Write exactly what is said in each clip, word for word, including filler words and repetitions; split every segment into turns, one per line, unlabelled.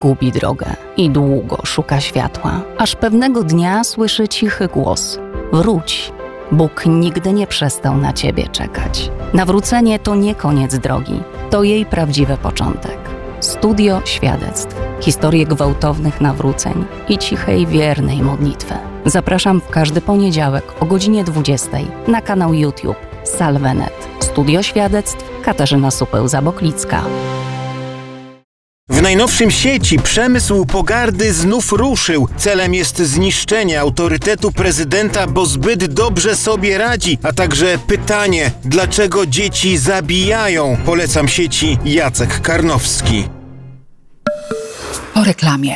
gubi drogę i długo szuka światła, aż pewnego dnia słyszy cichy głos: wróć, Bóg nigdy nie przestał na ciebie czekać. Nawrócenie to nie koniec drogi, to jej prawdziwy początek. Studio świadectw, historie gwałtownych nawróceń i cichej, wiernej modlitwy. Zapraszam w każdy poniedziałek o godzinie dwudziestej na kanał YouTube Salve kropka net. Studio świadectw Katarzyna Supeł-Zaboklicka.
W najnowszym sieci przemysł pogardy znów ruszył. Celem jest zniszczenie autorytetu prezydenta, bo zbyt dobrze sobie radzi. A także pytanie, dlaczego dzieci zabijają? Polecam sieci Jacek Karnowski.
Po reklamie.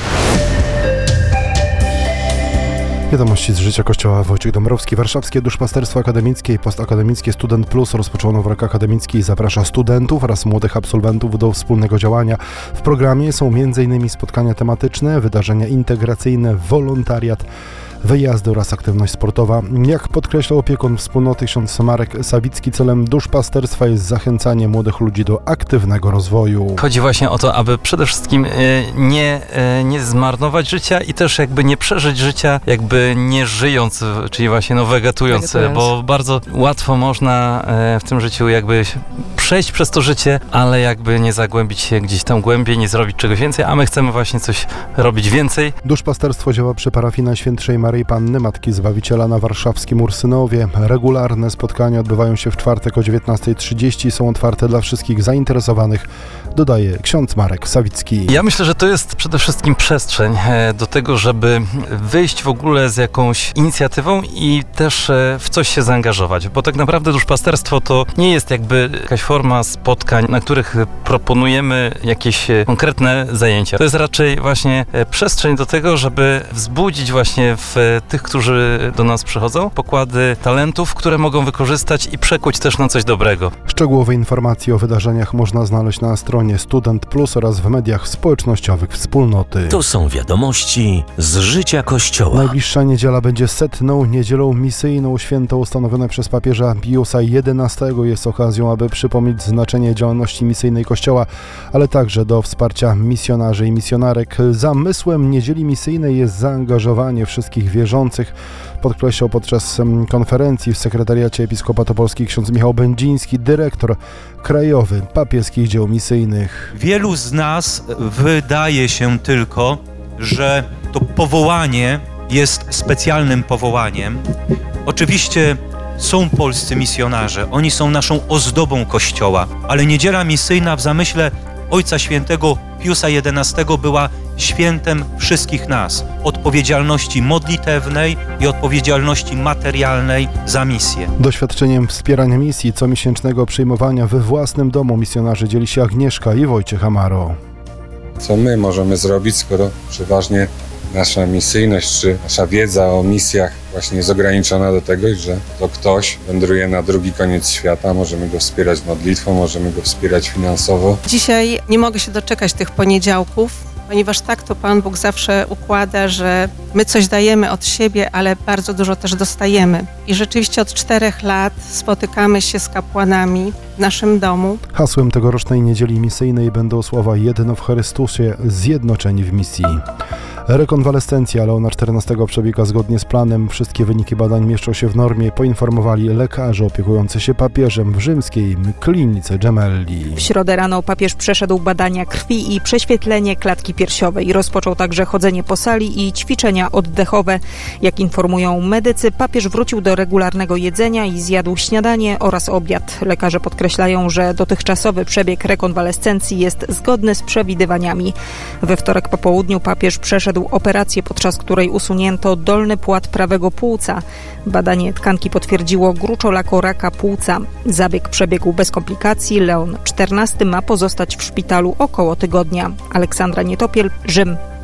Wiadomości z życia Kościoła. Wojciech Dąbrowski. Warszawskie Duszpasterstwo Akademickie i Postakademickie Student Plus rozpoczęło rok akademicki i zaprasza studentów oraz młodych absolwentów do wspólnego działania. W programie są między innymi spotkania tematyczne, wydarzenia integracyjne, wolontariat, wyjazdy oraz aktywność sportowa. Jak podkreślał opiekun wspólnoty ksiądz Marek Sawicki, celem duszpasterstwa jest zachęcanie młodych ludzi do aktywnego rozwoju.
Chodzi właśnie o to, aby przede wszystkim nie, nie zmarnować życia i też jakby nie przeżyć życia jakby nie żyjąc, czyli właśnie no wegetując, wegetując. Bo bardzo łatwo można w tym życiu jakby przejść przez to życie, ale jakby nie zagłębić się gdzieś tam głębiej, nie zrobić czegoś więcej, a my chcemy właśnie coś robić więcej.
Duszpasterstwo działa przy parafii Najświętszej Maryi Panny, Matki Zbawiciela na warszawskim Ursynowie. Regularne spotkania odbywają się w czwartek o dziewiętnasta trzydzieści. Są otwarte dla wszystkich zainteresowanych, dodaje ksiądz Marek Sawicki.
Ja myślę, że to jest przede wszystkim przestrzeń do tego, żeby wyjść w ogóle z jakąś inicjatywą i też w coś się zaangażować, bo tak naprawdę duszpasterstwo to nie jest jakby jakaś forma spotkań, na których proponujemy jakieś konkretne zajęcia. To jest raczej właśnie przestrzeń do tego, żeby wzbudzić właśnie w tych, którzy do nas przychodzą, pokłady talentów, które mogą wykorzystać i przekuć też na coś dobrego.
Szczegółowe informacje o wydarzeniach można znaleźć na stronie Student Plus oraz w mediach społecznościowych wspólnoty.
To są wiadomości z życia Kościoła.
Najbliższa niedziela będzie setną niedzielą misyjną. Święto ustanowione przez papieża Piusa jedenastego jest okazją, aby przypomnieć znaczenie działalności misyjnej Kościoła, ale także do wsparcia misjonarzy i misjonarek. Zamysłem niedzieli misyjnej jest zaangażowanie wszystkich wierzących, podkreślał podczas konferencji w Sekretariacie Episkopatu Polski ksiądz Michał Będziński, dyrektor krajowy papieskich dzieł misyjnych.
Wielu z nas wydaje się tylko, że to powołanie jest specjalnym powołaniem. Oczywiście są polscy misjonarze, oni są naszą ozdobą Kościoła, ale niedziela misyjna w zamyśle Ojca Świętego Piusa jedenastego była świętem wszystkich nas, odpowiedzialności modlitewnej i odpowiedzialności materialnej za misję.
Doświadczeniem wspierania misji comiesięcznego przyjmowania we własnym domu misjonarzy dzieli się Agnieszka i Wojciech Amaro.
Co my możemy zrobić, skoro przeważnie nasza misyjność czy nasza wiedza o misjach właśnie jest ograniczona do tego, że to ktoś wędruje na drugi koniec świata, możemy go wspierać modlitwą, możemy go wspierać finansowo.
Dzisiaj nie mogę się doczekać tych poniedziałków, ponieważ tak to Pan Bóg zawsze układa, że my coś dajemy od siebie, ale bardzo dużo też dostajemy. I rzeczywiście od czterech lat spotykamy się z kapłanami w naszym domu.
Hasłem tegorocznej niedzieli misyjnej będą słowa jedno w Chrystusie, zjednoczeni w misji. Rekonwalescencja Leona czternastego przebiega zgodnie z planem. Wszystkie wyniki badań mieszczą się w normie, poinformowali lekarze opiekujący się papieżem w rzymskiej klinice Gemelli.
W środę rano papież przeszedł badania krwi i prześwietlenie klatki piersiowej. Rozpoczął także chodzenie po sali i ćwiczenia oddechowe. Jak informują medycy, papież wrócił do regularnego jedzenia i zjadł śniadanie oraz obiad. Lekarze podkreślają, że dotychczasowy przebieg rekonwalescencji jest zgodny z przewidywaniami. We wtorek po południu papież przeszedł operację, podczas której usunięto dolny płat prawego płuca. Badanie tkanki potwierdziło gruczołako raka płuca. Zabieg przebiegł bez komplikacji. Leon czternasty ma pozostać w szpitalu około tygodnia. Aleksandra Nietopiel, Rzym.